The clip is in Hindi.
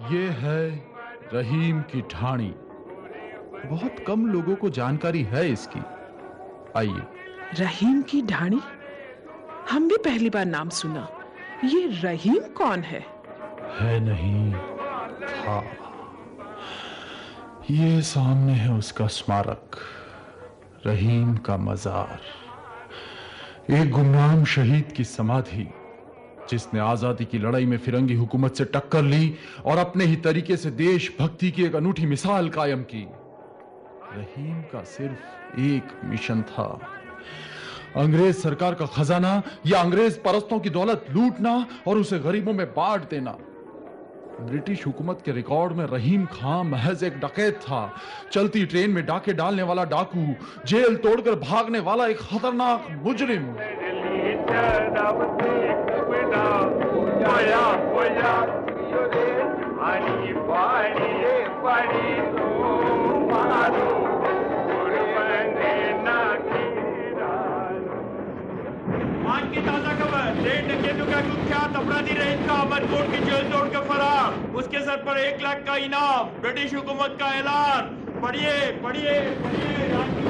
ये है रहीम की ढाणी। बहुत कम लोगों को जानकारी है इसकी। आइए। रहीम की ढाणी? हम भी पहली बार नाम सुना। ये रहीम कौन है? है नहीं, था। ये सामने है उसका स्मारक, रहीम का मजार। एक गुमनाम शहीद की समाधि, जिसने आजादी की लड़ाई में फिरंगी हुकूमत से टक्कर ली और अपने ही तरीके से देशभक्ति की एक अनूठी मिसाल कायम की। रहीम का सिर्फ एक मिशन था, अंग्रेज सरकार का खजाना या अंग्रेज परस्तों की दौलत लूटना और उसे गरीबों में बांट देना। ब्रिटिश हुकूमत के रिकॉर्ड में रहीम खां महज एक डकैत था, चलती ट्रेन में डाके डालने वाला डाकू, जेल तोड़कर भागने वाला एक खतरनाक मुजरिम। आज की ताजा खबर, ट्रेन डकैतों का कुख्यात अपराधी रहीम का अमरकोट की जेल तोड़कर फरार। उसके सर पर 1 लाख का इनाम, ब्रिटिश हुकूमत का ऐलान। पढ़िए पढ़िए पढ़िए।